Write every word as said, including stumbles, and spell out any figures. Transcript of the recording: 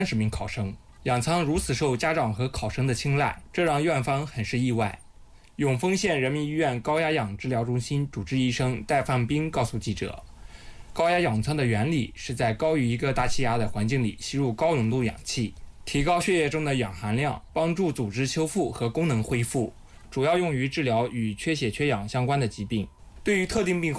三十名考生。氧舱如此受家长和考生的青睐，这让院方很是意外。永丰县人民医院高压氧治疗中心主治医生戴范斌告诉记者，高压氧舱的原理是在高于一个大气压的环境里吸入高浓度氧气，提高血液中的氧含量，帮助组织修复和功能恢复，主要用于治疗与缺血缺氧相关的疾病。对于特定病患